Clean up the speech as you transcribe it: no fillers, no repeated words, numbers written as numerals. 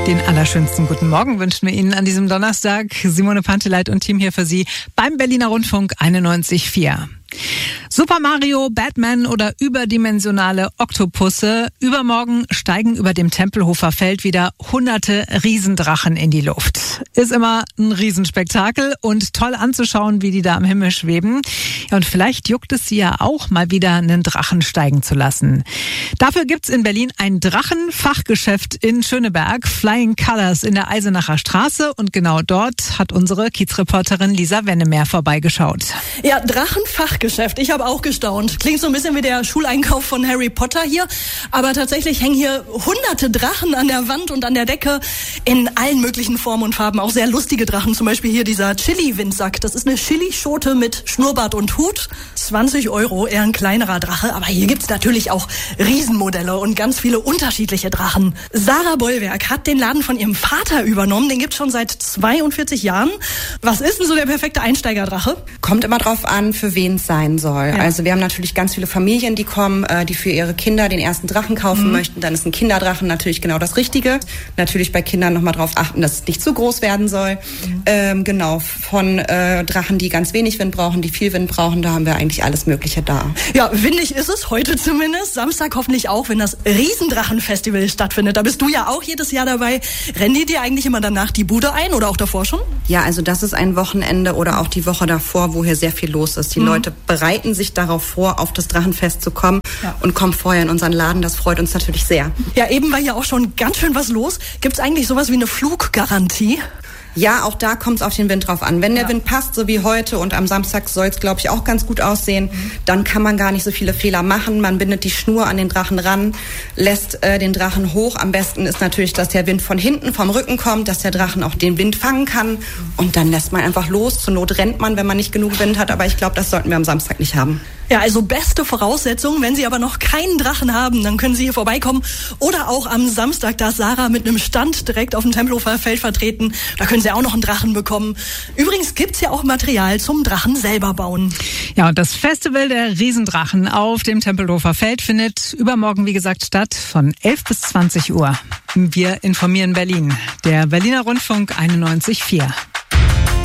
Den allerschönsten guten Morgen wünschen wir Ihnen an diesem Donnerstag. Simone Panteleit und Team hier für Sie beim Berliner Rundfunk 91.4. Super Mario, Batman oder überdimensionale Oktopusse. Übermorgen steigen über dem Tempelhofer Feld wieder hunderte Riesendrachen in die Luft. Ist immer ein Riesenspektakel und toll anzuschauen, wie die da am Himmel schweben. Ja, und vielleicht juckt es Sie ja auch mal wieder, einen Drachen steigen zu lassen. Dafür gibt's in Berlin ein Drachenfachgeschäft in Schöneberg, Flying Colors in der Eisenacher Straße. Und genau dort hat unsere Kiezreporterin Lisa Wennemeer vorbeigeschaut. Ja, Drachenfachgeschäft. Ich habe auch gestaunt. Klingt so ein bisschen wie der Schuleinkauf von Harry Potter hier. Aber tatsächlich hängen hier hunderte Drachen an der Wand und an der Decke in allen möglichen Formen und Farben. Auch sehr lustige Drachen. Zum Beispiel hier dieser Chili-Windsack. Das ist eine Chilischote mit Schnurrbart und Hut. 20 €, eher ein kleinerer Drache. Aber hier gibt's natürlich auch Riesenmodelle und ganz viele unterschiedliche Drachen. Sarah Bollwerk hat den Laden von ihrem Vater übernommen. Den gibt's schon seit 42 Jahren. Was ist denn so der perfekte Einsteigerdrache? Kommt immer drauf an, für wen es sein soll. Ja. Also wir haben natürlich ganz viele Familien, die kommen, die für ihre Kinder den ersten Drachen kaufen möchten. Dann ist ein Kinderdrachen natürlich genau das Richtige. Natürlich bei Kindern nochmal drauf achten, dass es nicht zu groß werden soll. Genau, von Drachen, die ganz wenig Wind brauchen, die viel Wind brauchen, da haben wir eigentlich alles Mögliche da. Ja, windig ist es heute zumindest. Samstag hoffentlich auch, wenn das Riesendrachenfestival stattfindet. Da bist du ja auch jedes Jahr dabei. Rennen die dir eigentlich immer danach die Bude ein oder auch davor schon? Ja, also das ist ein Wochenende oder auch die Woche davor, wo hier sehr viel los ist. Die Leute bereiten sich darauf vor, auf das Drachenfest zu kommen und kommen vorher in unseren Laden. Das freut uns natürlich sehr. Ja, eben war hier auch schon ganz schön was los. Gibt's eigentlich sowas wie eine Fluggarantie? Ja, auch da kommt es auf den Wind drauf an. Wenn der Wind passt, so wie heute und am Samstag soll es, glaube ich, auch ganz gut aussehen, dann kann man gar nicht so viele Fehler machen. Man bindet die Schnur an den Drachen ran, lässt den Drachen hoch. Am besten ist natürlich, dass der Wind von hinten, vom Rücken kommt, dass der Drachen auch den Wind fangen kann. Und dann lässt man einfach los. Zur Not rennt man, wenn man nicht genug Wind hat. Aber ich glaube, das sollten wir am Samstag nicht haben. Ja, also beste Voraussetzungen. Wenn Sie aber noch keinen Drachen haben, dann können Sie hier vorbeikommen. Oder auch am Samstag, da ist Sarah mit einem Stand direkt auf dem Tempelhofer Feld vertreten. Da können Sie auch noch einen Drachen bekommen. Übrigens gibt's ja auch Material zum Drachen selber bauen. Ja, und das Festival der Riesendrachen auf dem Tempelhofer Feld findet übermorgen, wie gesagt, statt von 11 bis 20 Uhr. Wir informieren Berlin. Der Berliner Rundfunk 91.4.